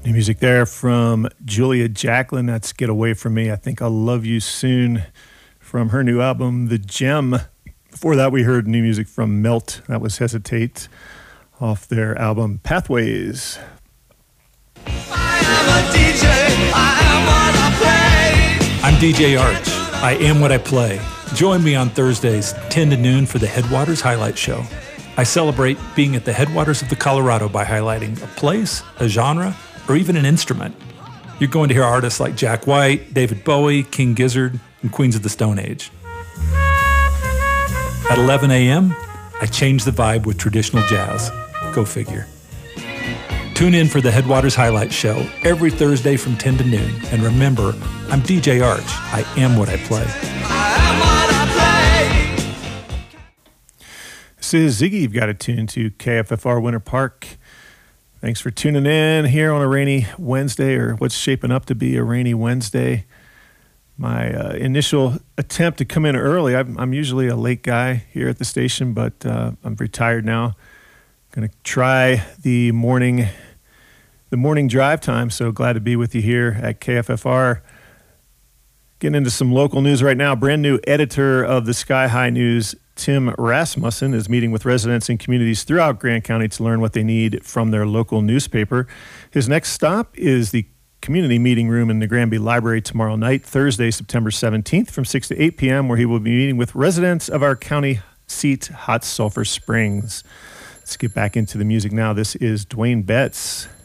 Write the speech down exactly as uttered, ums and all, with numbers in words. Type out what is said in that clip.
New music there from Julia Jacklin. That's Get Away From Me. I Think I'll Love You Soon from her new album, The Gem. Before that, we heard new music from Melt. That was Hesitate off their album Pathways. I am a D J. I am what I play. I'm D J Arch. I am what I play. Join me on Thursdays, ten to noon, for the Headwaters Highlight Show. I celebrate being at the headwaters of the Colorado by highlighting a place, a genre, or even an instrument. You're going to hear artists like Jack White, David Bowie, King Gizzard, and Queens of the Stone Age. At eleven a.m., I change the vibe with traditional jazz. Go figure. Tune in for the Headwaters Highlight Show every Thursday from ten to noon. And remember, I'm D J Arch. I am what I play. I am what I play. This is Ziggy. You've got it tuned to K F F R Winter Park. Thanks for tuning in here on a rainy Wednesday, or what's shaping up to be a rainy Wednesday. My uh, initial attempt to come in early, I'm, I'm usually a late guy here at the station, but uh, I'm retired now. Going to try the morning the morning drive time, so glad to be with you here at K F F R. Getting into some local news right now. Brand new editor of the Sky High News, Tim Rasmussen, is meeting with residents and communities throughout Grant County to learn what they need from their local newspaper. His next stop is the community meeting room in the Granby Library tomorrow night, Thursday, September seventeenth, from six to eight p.m., where he will be meeting with residents of our county seat, Hot Sulphur Springs. Let's get back into the music now. This is Dwayne Betts.